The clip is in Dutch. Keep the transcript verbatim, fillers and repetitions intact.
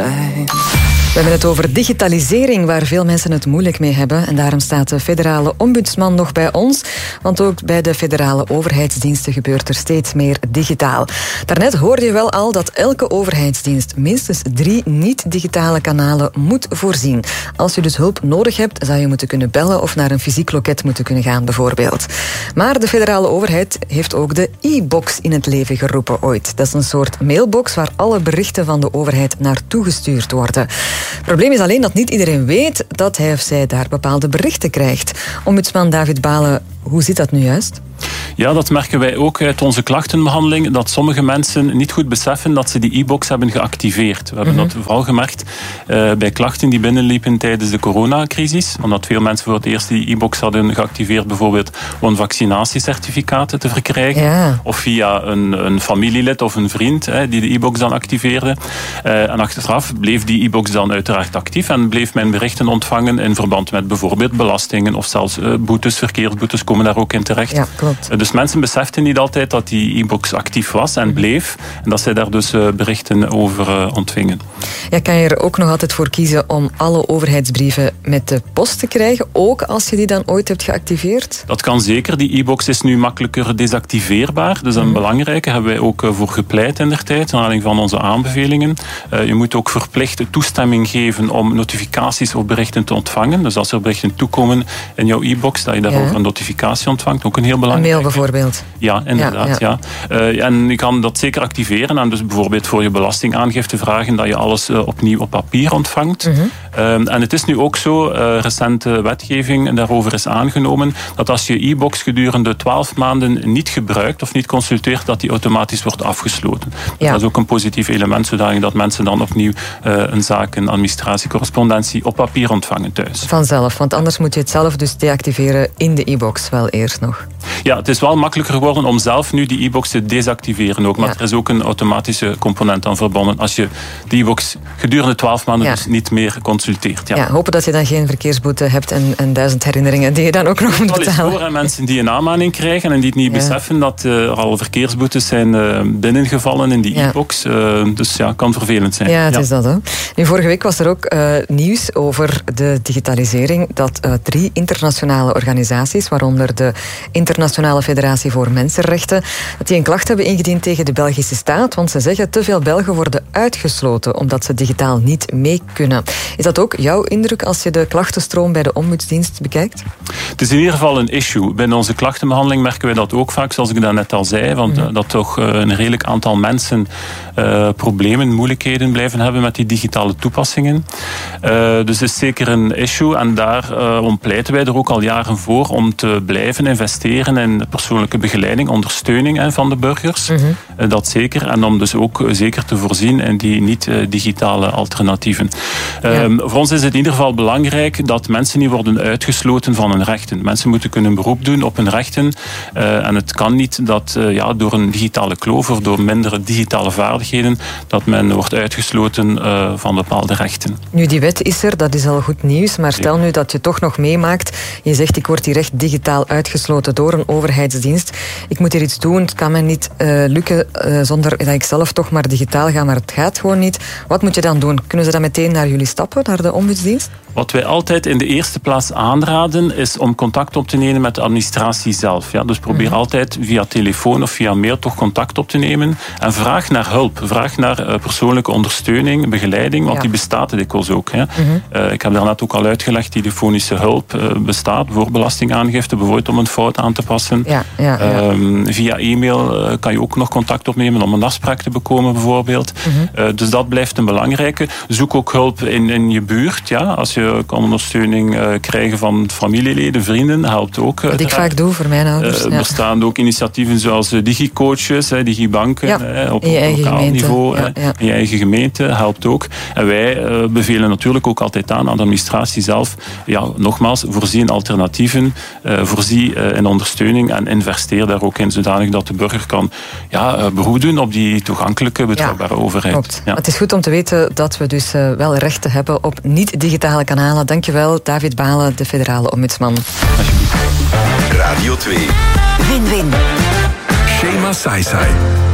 fijn. We hebben het over digitalisering, waar veel mensen het moeilijk mee hebben. En daarom staat de federale ombudsman nog bij ons. Want ook bij de federale overheidsdiensten gebeurt er steeds meer digitaal. Daarnet hoorde je wel al dat elke overheidsdienst minstens drie niet-digitale kanalen moet voorzien. Als je dus hulp nodig hebt, zou je moeten kunnen bellen of naar een fysiek loket moeten kunnen gaan, bijvoorbeeld. Maar de federale overheid heeft ook de e-box in het leven geroepen ooit. Dat is een soort mailbox waar alle berichten van de overheid naartoe gestuurd worden. Het probleem is alleen dat niet iedereen weet dat hij of zij daar bepaalde berichten krijgt. Ombudsman David Balen, hoe zit dat nu juist? Ja, dat merken wij ook uit onze klachtenbehandeling, dat sommige mensen niet goed beseffen dat ze die e-box hebben geactiveerd. We hebben mm-hmm. dat vooral gemerkt uh, bij klachten die binnenliepen tijdens de coronacrisis, omdat veel mensen voor het eerst die e-box hadden geactiveerd, bijvoorbeeld om vaccinatiecertificaten te verkrijgen, ja. of via een, een familielid of een vriend hè, die de e-box dan activeerde. Uh, en achteraf bleef die e-box dan uiteraard actief en bleef men berichten ontvangen in verband met bijvoorbeeld belastingen of zelfs uh, boetes, verkeersboetes komen daar ook in terecht. Ja, klopt. Dus mensen beseften niet altijd dat die e-box actief was en bleef. En dat zij daar dus berichten over ontvingen. Ja, kan je er ook nog altijd voor kiezen om alle overheidsbrieven met de post te krijgen, ook als je die dan ooit hebt geactiveerd? Dat kan zeker. Die e-box is nu makkelijker desactiveerbaar. Dus een mm. belangrijke hebben wij ook voor gepleit in der tijd, naar aanleiding van onze aanbevelingen. Uh, je moet ook verplicht toestemming geven om notificaties of berichten te ontvangen. Dus als er berichten toekomen in jouw e-box, dat je daarover ja. een notificatie ontvangt. Ook een heel belangrijk. Een mail bijvoorbeeld. Ja, inderdaad. Ja, ja. Ja. Uh, en je kan dat zeker activeren en dus bijvoorbeeld voor je belastingaangifte vragen dat je alles uh, opnieuw op papier ontvangt. Mm-hmm. Uh, en het is nu ook zo, uh, recente wetgeving daarover is aangenomen, dat als je e-box gedurende twaalf maanden niet gebruikt of niet consulteert, dat die automatisch wordt afgesloten. Dus ja. dat is ook een positief element, zodanig dat mensen dan opnieuw uh, een zaak, een administratiecorrespondentie op papier ontvangen thuis. Vanzelf, want anders moet je het zelf dus deactiveren in de e-box wel eerst nog. Ja, het is wel makkelijker geworden om zelf nu die e-box te desactiveren ook. Maar ja. er is ook een automatische component aan verbonden als je de e-box gedurende twaalf maanden ja. dus niet meer consulteert. Ja. ja, hopen dat je dan geen verkeersboete hebt en, en duizend herinneringen die je dan ook nog moet betalen. Het is voor aan mensen die een aanmaning krijgen en die het niet ja. beseffen dat uh, er al verkeersboetes zijn uh, binnengevallen in die ja. e-box. Uh, dus ja, kan vervelend zijn. Ja, het ja. is dat. Hè. Nu, vorige week was er ook uh, nieuws over de digitalisering, dat uh, drie internationale organisaties, waaronder de Internationale Federatie voor Mensenrechten, dat die een klacht hebben ingediend tegen de Belgische staat, want ze zeggen te veel Belgen worden uitgesloten omdat ze digitaal niet mee kunnen. Is dat ook jouw indruk als je de klachtenstroom bij de ombudsdienst bekijkt? Het is in ieder geval een issue. Binnen onze klachtenbehandeling merken wij dat ook vaak, zoals ik dat net al zei, want mm. dat toch een redelijk aantal mensen uh, problemen, moeilijkheden blijven hebben met die digitale toepassingen. Uh, dus het is zeker een issue en daarom uh, pleiten wij er ook al jaren voor om te blijven investeren in persoonlijke begeleiding, ondersteuning hè, van de burgers. Mm-hmm. Uh, dat zeker. En om dus ook zeker te voorzien in die niet-digitale alternatieven. Ja. Um, voor ons is het in ieder geval belangrijk dat mensen niet worden uitgesloten van hun rechten. Mensen moeten kunnen beroep doen op hun rechten. Uh, en het kan niet dat uh, ja, door een digitale kloof of door mindere digitale vaardigheden dat men wordt uitgesloten uh, van bepaalde rechten. Nu, die wet is er, dat is al goed nieuws. Maar stel nu dat je toch nog meemaakt. Je zegt, ik word hier echt digitaal uitgesloten door een overheidsdienst. Ik moet hier iets doen. Het kan mij niet uh, lukken uh, zonder dat ik zelf toch maar digitaal ga. Maar het gaat gewoon niet. Wat moet je dan doen? Kunnen ze dan meteen naar jullie stappen, naar de ombudsdienst? Wat wij altijd in de eerste plaats aanraden is om contact op te nemen met de administratie zelf. Ja, dus probeer mm-hmm. altijd via telefoon of via mail toch contact op te nemen. En vraag naar hulp. Vraag naar uh, persoonlijke ondersteuning, begeleiding, want ja. die bestaat dikwijls ook. Hè. Mm-hmm. Uh, ik heb daarnet ook al uitgelegd, telefonische hulp uh, bestaat voor belastingaangifte, bijvoorbeeld om een fout aan te passen. Ja, ja, ja. Um, via e-mail uh, kan je ook nog contact opnemen om een afspraak te bekomen, bijvoorbeeld. Mm-hmm. Uh, dus dat blijft een belangrijke. Zoek ook hulp in, in je buurt. Ja. Als je kan ondersteuning uh, krijgen van familieleden, vrienden, helpt ook. Wat ik vaak doe voor mijn ouders. Uh, ja. Er staan ook initiatieven zoals uh, digicoaches, uh, digibanken, ja. uh, op, in je op eigen lokaal gemeente. niveau. Ja, uh, ja. In je eigen gemeente helpt ook. En wij uh, bevelen natuurlijk ook altijd aan aan de administratie zelf. Ja, nogmaals, voorzie in alternatieven, uh, voorzie uh, in ondersteuning en investeer daar ook in, zodanig dat de burger kan ja, uh, beroep doen op die toegankelijke, betrouwbare ja, overheid. Ja. Het is goed om te weten dat we dus uh, wel rechten hebben op niet-digitale kanalen. Dankjewel, David Balen, de federale ombudsman. Radio twee. Win-win. Shema Sai Sai.